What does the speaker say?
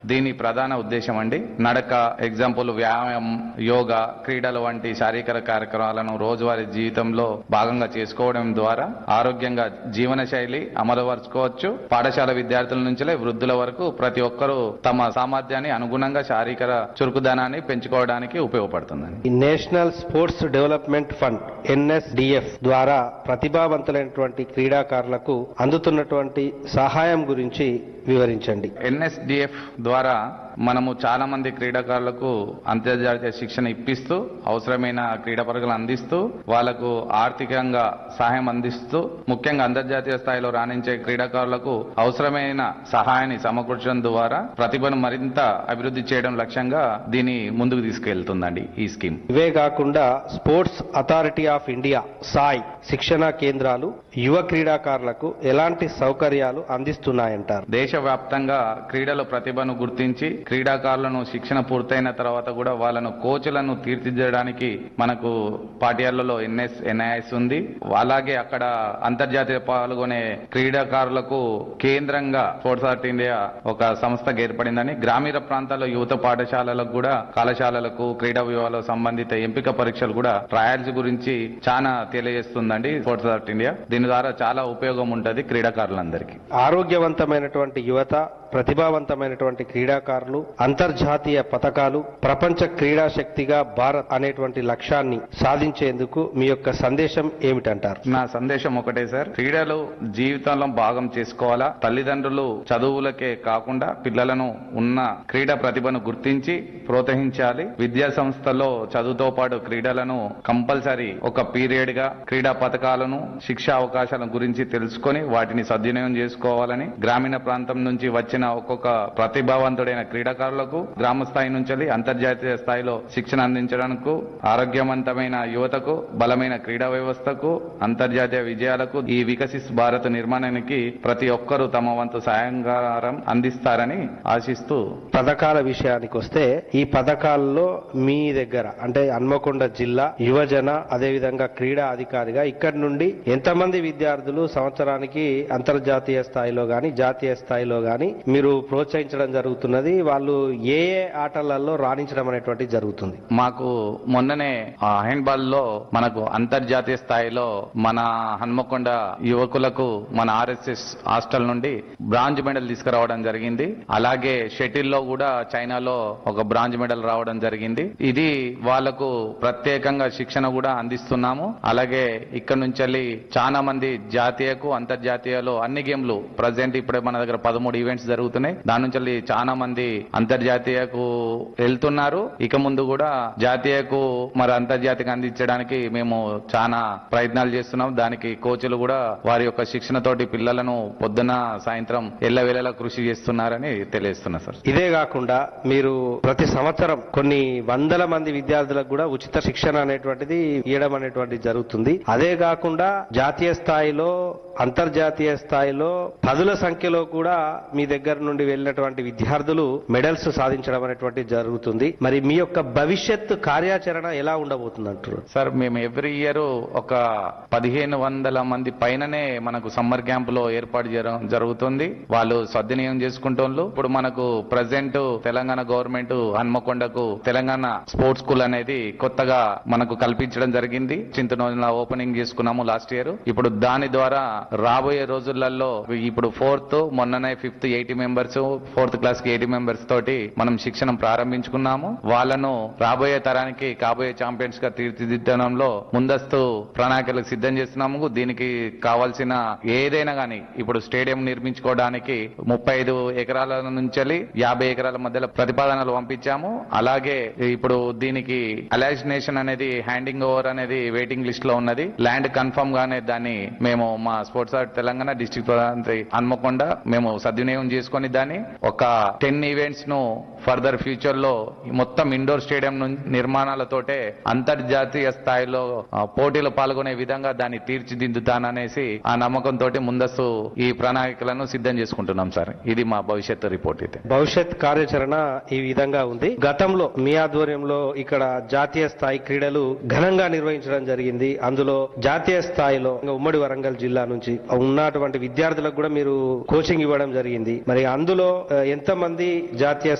దీని ప్రధాన ఉద్దేశం అండి నడక, ఎగ్జాంపుల్ వ్యాయామం, యోగా, క్రీడలు వంటి శారీరక కార్యక్రమాలను రోజువారీ జీవితంలో భాగంగా చేసుకోవడం ద్వారా ఆరోగ్యంగా జీవన శైలి అమలుపరుచుకోవచ్చు. పాఠశాల విద్యార్థుల నుంచి వృద్ధుల వరకు ప్రతి ఒక్కరూ తమ సామర్థ్యాన్ని అనుగుణంగా శారీరక చురుకుదనాన్ని పెంచుకోవడానికి ఉపయోగపడుతుందండి. National sports development fund NSDF ద్వారా ప్రతిభావంతులైనటువంటి క్రీడాకారులకు అందుతున్నటువంటి సహాయం గురించి వివరించండి. NSDF ద్వారా మనము చాలా మంది క్రీడాకారులకు అంతర్జాతీయ శిక్షణ ఇప్పిస్తూ అవసరమైన క్రీడా పరుగులు అందిస్తూ వాళ్లకు ఆర్థికంగా సహాయం అందిస్తూ ముఖ్యంగా అంతర్జాతీయ స్థాయిలో రాణించే క్రీడాకారులకు అవసరమైన సహాయాన్ని సమకూర్చడం ద్వారా ప్రతిభను మరింత అభివృద్ధి చేయడం లక్ష్యంగా దీన్ని ముందుకు తీసుకెళ్తుందండి ఈ స్కీమ్. ఇవే కాకుండా sports authority of India Sai శిక్షణా కేంద్రాలు యువ క్రీడాకారులకు ఎలాంటి సౌకర్యాలు అందిస్తున్నాయంటారు? దేశవ్యాప్తంగా క్రీడల ప్రతిభను గుర్తించి క్రీడాకారులను శిక్షణ పూర్తయిన తర్వాత కూడా వాళ్ళను కోచ్లను తీర్చిదిద్దడానికి మనకు పాఠశాలలో NIS ఉంది. అలాగే అక్కడ అంతర్జాతీయ పాల్గొనే క్రీడాకారులకు కేంద్రంగా స్పోర్ట్స్ ఆర్ట్ ఇండియా ఒక సంస్థగా ఏర్పడిందని గ్రామీణ ప్రాంతాల్లో యువత పాఠశాలలకు కూడా కళాశాలలకు క్రీడా విభాగాలకు సంబంధిత ఎంపిక పరీక్షలు కూడా ట్రయల్స్ గురించి చాలా తెలియజేస్తుందండి స్పోర్ట్స్ ఆర్ట్ ఇండియా. దీని ద్వారా చాలా ఉపయోగం ఉంటుంది క్రీడాకారులందరికీ. ఆరోగ్యవంతమైనటువంటి యువత, ప్రతిభావంతమైనటువంటి క్రీడాకారులు, అంతర్జాతీయ పథకాలు, ప్రపంచ క్రీడా శక్తిగా భారత్ అనేటువంటి లక్ష్యాన్ని సాధించేందుకు మీ యొక్క సందేశం ఏమిటంటారు? నా సందేశం ఒకటే సార్, క్రీడలు జీవితంలో భాగం చేసుకోవాలా. తల్లిదండ్రులు చదువులకే కాకుండా పిల్లలను ఉన్న క్రీడా ప్రతిభను గుర్తించి ప్రోత్సహించాలి. విద్యా సంస్థల్లో చదువుతో పాటు క్రీడలను కంపల్సరీ ఒక పీరియడ్ గా క్రీడా పథకాలను, శిక్షా అవకాశాల గురించి తెలుసుకొని వాటిని సద్వినియోగం చేసుకోవాలని గ్రామీణ ప్రాంతం నుంచి వచ్చిన ఒక్కొక్క ప్రతిభావంతుడైన క్రీడాకారులకు గ్రామ స్థాయి నుంచి అంతర్జాతీయ స్థాయిలో శిక్షణ అందించడానికి ఆరోగ్యవంతమైన యువతకు, బలమైన క్రీడా వ్యవస్థకు, అంతర్జాతీయ విజయాలకు ఈ వికసిత్ భారత్ నిర్మాణానికి ప్రతి ఒక్కరూ తమ వంతు సహాయంగారం అందిస్తారని ఆశిస్తూ, పథకాల విషయానికి వస్తే ఈ పథకాల్లో మీ దగ్గర అంటే హన్మకొండ జిల్లా యువజన అదేవిధంగా క్రీడా అధికారిగా ఇక్కడి నుండి ఎంతమంది విద్యార్థులు సంవత్సరానికి అంతర్జాతీయ స్థాయిలో గాని జాతీయ స్థాయిలో గాని మీరు ప్రోత్సహించడం జరుగుతున్నది? వాళ్ళు ఏ ఆటలలో రాణించడం అనేటువంటి జరుగుతుంది? మాకు మొన్ననే హ్యాండ్బాల్ లో మనకు అంతర్జాతీయ స్థాయిలో మన హన్మకొండ యువకులకు మన RSS హాస్టల్ నుండి బ్రాంజ్ మెడల్ తీసుకురావడం జరిగింది. అలాగే షటిల్ లో కూడా చైనాలో ఒక బ్రాంజ్ మెడల్ రావడం జరిగింది. ఇది వాళ్లకు ప్రత్యేకంగా శిక్షణ కూడా అందిస్తున్నాము. అలాగే ఇక్కడ నుంచి చాలా మంది జాతీయకు, అంతర్జాతీయలో అన్ని గేమ్లు ప్రజెంట్ ఇప్పుడే మన దగ్గర 13 ఈవెంట్స్ జరుగుతున్నాయి. దాని నుంచి చాలా మంది అంతర్జాతీయకు వెళ్తున్నారు. ఇక ముందు కూడా జాతీయకు మరి అంతర్జాతీయంగా అందించడానికి మేము చాలా ప్రయత్నాలు చేస్తున్నాం. దానికి కోచ్లు కూడా వారి యొక్క శిక్షణతోటి పిల్లలను పొద్దున సాయంత్రం ఎల్లవేళలా కృషి చేస్తున్నారని తెలియజేస్తున్నా సార్. ఇదే కాకుండా మీరు ప్రతి సంవత్సరం కొన్ని వందల మంది విద్యార్థులకు కూడా ఉచిత శిక్షణ అనేటువంటిది ఇవ్వడం అనేటువంటిది జరుగుతుంది. అదే కాకుండా జాతీయ స్థాయిలో, అంతర్జాతీయ స్థాయిలో పదుల సంఖ్యలో కూడా మీ దగ్గర నుండి వెళ్ళినటువంటి విద్యార్థులు మెడల్స్ సాధించడం అనేటువంటి జరుగుతుంది. మరి మీ యొక్క భవిష్యత్ కార్యాచరణ ఎలా ఉండబోతుంది అంటారు? సార్, మేము ఎవ్రీ ఇయర్ ఒక 1500 మంది పైననే మనకు సమ్మర్ క్యాంప్ లో ఏర్పాటు చేయడం జరుగుతుంది. వాళ్ళు సద్వినియోగం చేసుకుంటోళ్ళు. ఇప్పుడు మనకు present Telangana government హన్మకొండకు Telangana sports school అనేది కొత్తగా మనకు కల్పించడం జరిగింది. చింతనోజుల ఓపెనింగ్ చేసుకున్నాము లాస్ట్ ఇయర్. ఇప్పుడు దాని ద్వారా రాబోయే రోజులలో ఇప్పుడు 4th, మొన్ననే 5th 80 మెంబర్స్, 4th క్లాస్ కి 80 మెంబర్స్ తోటి మనం శిక్షణ ప్రారంభించుకున్నాము. వాళ్ళను రాబోయే తరానికి కాబోయే ఛాంపియన్స్ గా తీర్చిదిద్దడంలో ముందస్తు ప్రణాళికలు సిద్ధం చేస్తున్నాము. దీనికి కావాల్సిన ఏదైనా గానీ ఇప్పుడు స్టేడియం నిర్మించుకోవడానికి 35 ఎకరాల నుంచి 50 ఎకరాల మధ్యలో ప్రతిపాదనలు పంపించాము. అలాగే ఇప్పుడు దీనికి అలైజినేషన్ అనేది హ్యాండింగ్ ఓవర్ అనేది వెయిటింగ్ లిస్ట్ లో ఉన్నది. ల్యాండ్ కన్ఫర్మ్ గానే దాన్ని మేము మా స్పోర్ట్స్ ఆర్ట్ తెలంగాణ డిస్ట్రిక్ట్ ప్రధాని హన్మకొండ మేము సద్వినియోగం చేసుకుని దాన్ని ఒక 10 ఈవెంట్స్ ను ఫర్దర్ ఫ్యూచర్ లో మొత్తం ఇండోర్ స్టేడియం నిర్మాణాలతోటే అంతర్జాతీయ స్థాయిలో పోటీలు పాల్గొనే విధంగా దాన్ని తీర్చిదిద్దుతాననేసి ఆ నమ్మకంతో ముందస్తు ఈ ప్రణాళికలను సిద్ధం చేసుకుంటున్నాం సార్. ఇది మా భవిష్యత్ రిపోర్ట్. అయితే భవిష్యత్ కార్యాచరణ ఈ విధంగా ఉంది. గతంలో మీ ఆధ్వర్యంలో ఇక్కడ జాతీయ స్థాయి క్రీడలు ఘనంగా నిర్వహించడం జరిగింది. అందులో జాతీయ స్థాయిలో ఉమ్మడి వరంగల్ జిల్లా నుంచి ఉన్నటువంటి విద్యార్థులకు కూడా మీరు కోచింగ్ ఇవ్వడం ఇవ్వడం జరిగింది. మరి అందులో ఎంతమంది జాతీయ